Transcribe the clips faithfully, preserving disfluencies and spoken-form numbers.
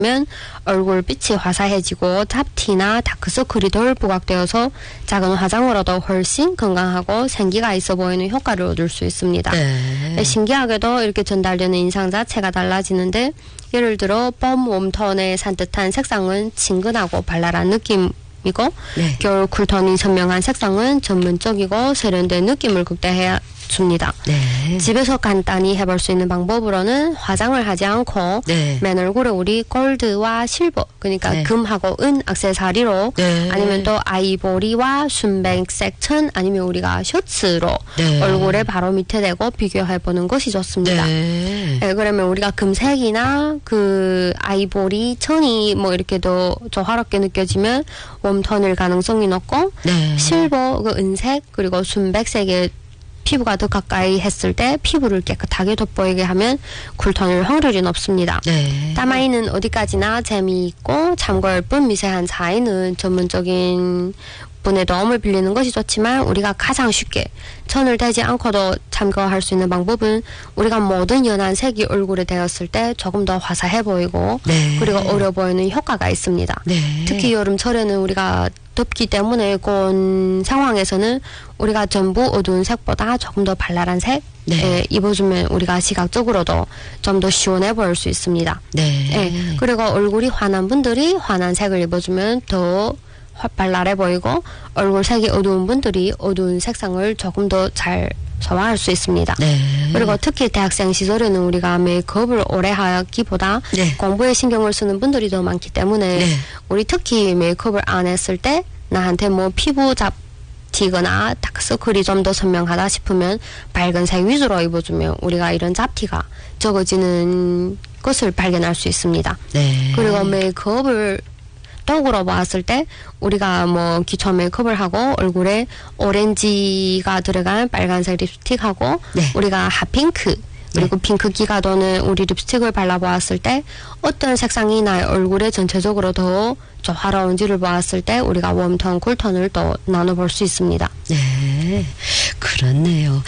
면 얼굴빛이 화사해지고 잡티나 다크서클이 덜 부각되어서 작은 화장으로도 훨씬 건강하고 생기가 있어 보이는 효과를 얻을 수 있습니다. 네. 신기하게도 이렇게 전달되는 인상 자체가 달라지는데 예를 들어 봄 웜톤의 산뜻한 색상은 친근하고 발랄한 느낌이고 네. 겨울 쿨톤이 선명한 색상은 전문적이고 세련된 느낌을 극대해 줍니다. 네. 집에서 간단히 해볼 수 있는 방법으로는 화장을 하지 않고 네. 맨 얼굴에 우리 골드와 실버 그러니까 네. 금하고 은 액세서리로 네. 아니면 또 아이보리와 순백색 천 아니면 우리가 셔츠로 네. 얼굴에 바로 밑에 대고 비교해보는 것이 좋습니다. 네. 네, 그러면 우리가 금색이나 그 아이보리 천이 뭐 이렇게 더 조화롭게 느껴지면 웜톤일 가능성이 높고 네. 실버 그 은색 그리고 순백색의 피부가 더 가까이 했을 때 피부를 깨끗하게 돋보이게 하면 쿨톤일 확률이 높습니다. 네. 따마이는 어디까지나 재미있고 참고할 뿐 미세한 차이는 전문적인 분의 도움을 빌리는 것이 좋지만 우리가 가장 쉽게 천을 대지 않고도 참고할 수 있는 방법은 우리가 모든 연한 색이 얼굴에 되었을 때 조금 더 화사해 보이고 네. 그리고 어려 보이는 효과가 있습니다. 네. 특히 여름철에는 우리가 덥기 때문에 그런 상황에서는 우리가 전부 어두운 색보다 조금 더 발랄한 색 네. 입어주면 우리가 시각적으로도 좀 더 시원해 보일 수 있습니다. 네. 네. 그리고 얼굴이 환한 분들이 환한 색을 입어주면 더 발랄해 보이고 얼굴 색이 어두운 분들이 어두운 색상을 조금 더 잘 소화할 수 있습니다. 네. 그리고 특히 대학생 시절에는 우리가 메이크업을 오래 하기보다 네. 공부에 신경을 쓰는 분들이 더 많기 때문에 네. 우리 특히 메이크업을 안 했을 때 나한테 뭐 피부 잡티거나 다크서클이 좀 더 선명하다 싶으면 밝은 색 위주로 입어주면 우리가 이런 잡티가 적어지는 것을 발견할 수 있습니다. 네. 그리고 메이크업을 떡으로 보았을 때 우리가 뭐 기초 메이크업을 하고 얼굴에 오렌지가 들어간 빨간색 립스틱하고 네. 우리가 핫핑크 그리고 네. 핑크기가 도는 우리 립스틱을 발라보았을 때 어떤 색상이 나의 얼굴에 전체적으로 더 조화로운지를 보았을 때 우리가 웜톤, 쿨톤을 또 나눠볼 수 있습니다. 네, 그렇네요.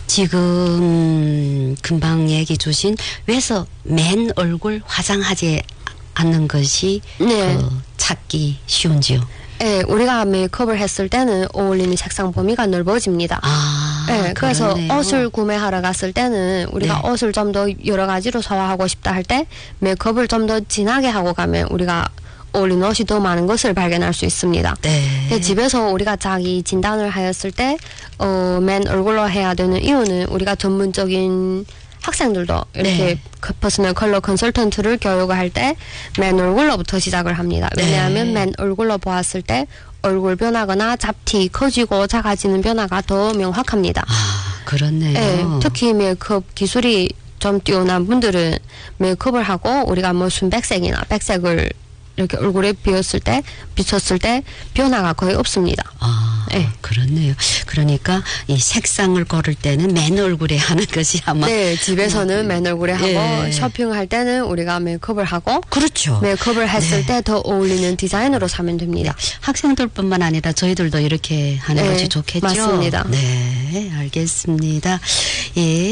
지금 금방 얘기 주신 왜서 맨 얼굴 화장하지 않는 것이 네. 그 찾기 쉬운지요? 네, 우리가 메이크업을 했을 때는 어울리는 색상 범위가 넓어집니다. 아, 네, 그래서 옷을 구매하러 갔을 때는 우리가 네. 옷을 좀 더 여러 가지로 소화하고 싶다 할 때 메이크업을 좀 더 진하게 하고 가면 우리가 어울리는 옷이 더 많은 것을 발견할 수 있습니다. 네. 집에서 우리가 자기 진단을 하였을 때 어, 맨 얼굴로 해야 되는 이유는 우리가 전문적인 학생들도 이렇게 네. 퍼스널 컬러 컨설턴트를 교육을 할 때 맨 얼굴로부터 시작을 합니다. 왜냐하면 네. 맨 얼굴로 보았을 때 얼굴 변화거나 잡티, 커지고 작아지는 변화가 더 명확합니다. 아, 그렇네요. 네, 특히 메이크업 기술이 좀 뛰어난 분들은 메이크업을 하고 우리가 뭐 순백색이나 백색을 이렇게 얼굴에 비었을 때, 비쳤을 때 변화가 거의 없습니다. 아, 네. 그렇네요. 그러니까 이 색상을 고를 때는 맨 얼굴에 하는 것이 아마. 네, 집에서는 음. 맨 얼굴에 하고 네. 쇼핑할 때는 우리가 메이크업을 하고. 그렇죠. 메이크업을 했을 네. 때 더 어울리는 디자인으로 사면 됩니다. 네. 학생들뿐만 아니라 저희들도 이렇게 하는 네, 것이 좋겠죠. 맞습니다. 네, 알겠습니다. 예,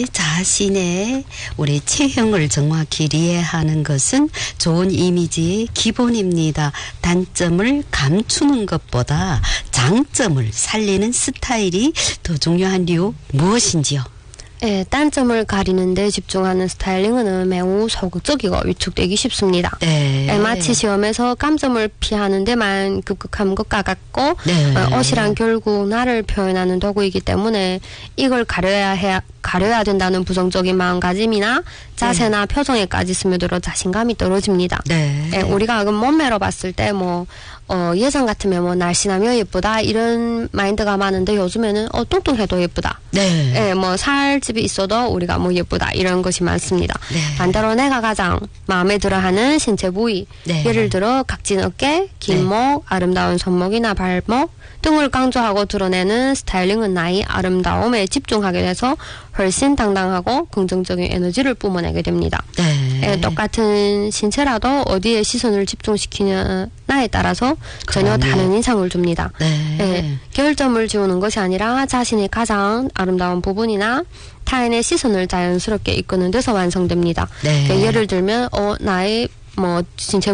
자신의 우리 체형을 정확히 이해하는 것은 좋은 이미지의 기본 입니다. 단점을 감추는 것보다 장점을 살리는 스타일이 더 중요한 이유 무엇인지요? 네, 단점을 가리는 데 집중하는 스타일링은 매우 소극적이고 위축되기 쉽습니다. 네. 네, 마치 시험에서 감점을 피하는 데만 급급한 것과 같고 네. 어, 옷이란 결국 나를 표현하는 도구이기 때문에 이걸 가려야 해야 가려야 된다는 부정적인 마음가짐이나 자세나 네. 표정에까지 스며들어 자신감이 떨어집니다. 네. 네, 우리가 그 몸매로 봤을 때 뭐 어, 예전 같으면 뭐 날씬하며 예쁘다 이런 마인드가 많은데 요즘에는 어, 뚱뚱해도 예쁘다. 네. 네, 뭐 살집이 있어도 우리가 뭐 예쁘다 이런 것이 많습니다. 네. 반대로 내가 가장 마음에 들어하는 신체 부위 네. 예를 들어 각진 어깨, 긴 목, 네. 아름다운 손목이나 발목 등을 강조하고 드러내는 스타일링은 나의 아름다움에 집중하게 돼서 훨씬 당당하고 긍정적인 에너지를 뿜어내게 됩니다. 네. 네, 똑같은 신체라도 어디에 시선을 집중시키냐에 따라서 전혀 그러네. 다른 인상을 줍니다. 네. 네, 결점을 지우는 것이 아니라 자신의 가장 아름다운 부분이나 타인의 시선을 자연스럽게 이끄는 데서 완성됩니다. 네. 네, 예를 들면 어, 나의 뭐 진짜